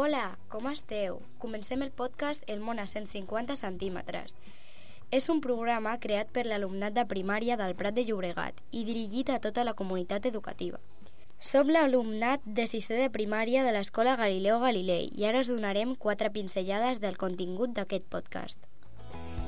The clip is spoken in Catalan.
Hola, com esteu? Comencem el podcast El món a 150 centímetres. És un programa creat per l'alumnat de primària del Prat de Llobregat i dirigit a tota la comunitat educativa. Som l'alumnat de sisè de primària de l'Escola Galileo Galilei i ara us donarem 4 pinzellades del contingut d'aquest podcast.